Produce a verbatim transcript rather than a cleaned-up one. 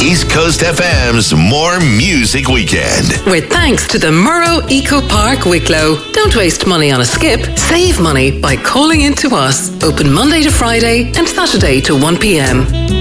East Coast F M's More Music Weekend. With thanks to the Murrow Eco Park Wicklow. Don't waste money on a skip. Save money by calling in to us. Open Monday to Friday and Saturday to one p.m.